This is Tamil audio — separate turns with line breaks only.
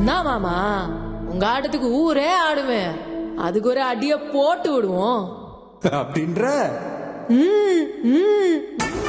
நான் மாமா உங்க ஆட்டத்துக்கு ஊரே ஆடுவேன். அதுக்கு ஒரு அடிய போட்டு விடுவோம்
அப்படின்ற
ம், ம்.